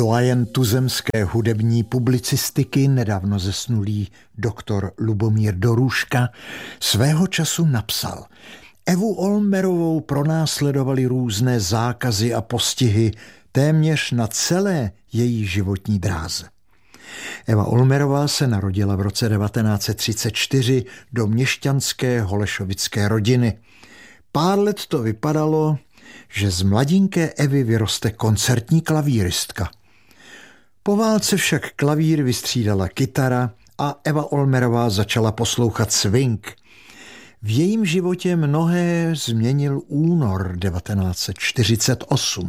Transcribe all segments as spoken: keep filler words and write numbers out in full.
Doyen tuzemské hudební publicistiky, nedávno zesnulý doktor Lubomír Dorůška, svého času napsal: Evu Olmerovou pronásledovali různé zákazy a postihy téměř na celé její životní dráze. Eva Olmerová se narodila v roce devatenáct set třicet čtyři do měšťanské holešovické rodiny. Pár let to vypadalo, že z mladinké Evy vyroste koncertní klavíristka. Po válce však klavír vystřídala kytara a Eva Olmerová začala poslouchat swing. V jejím životě mnohé změnil únor devatenáct set čtyřicet osm.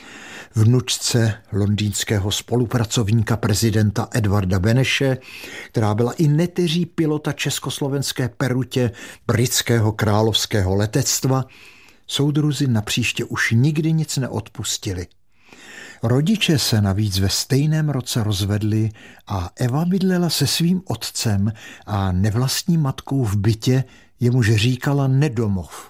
Vnučce londýnského spolupracovníka prezidenta Edvarda Beneše, která byla i neteří pilota československé perutě britského královského letectva, soudruzi napříště už nikdy nic neodpustili. Rodiče se navíc ve stejném roce rozvedli a Eva bydlela se svým otcem a nevlastní matkou v bytě, jemuž říkala nedomov.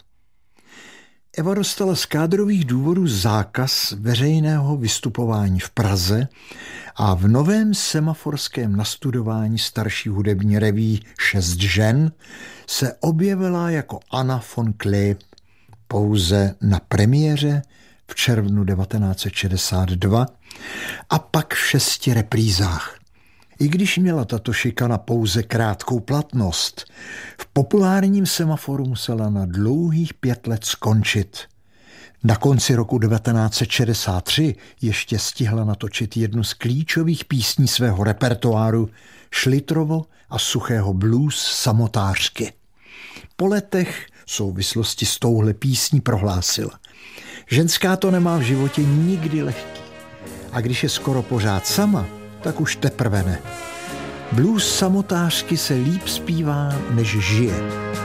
Eva dostala z kádrových důvodů zákaz veřejného vystupování v Praze a v novém semaforském nastudování starší hudební reví Šest žen se objevila jako Anna von Kleeb pouze na premiéře v červnu devatenáct set šedesát dva a pak v šesti reprízách. I když měla tato šikana pouze krátkou platnost, v populárním semaforu musela na dlouhých pět let skončit. Na konci roku devatenáct set šedesát tři ještě stihla natočit jednu z klíčových písní svého repertoáru, Šlitrovo a Suchého blues Samotářky. Po letech v souvislosti s touhle písní prohlásila: ženská to nemá v životě nikdy lehký. A když je skoro pořád sama, tak už teprve ne. Blues Samotářky se líp zpívá, než žije.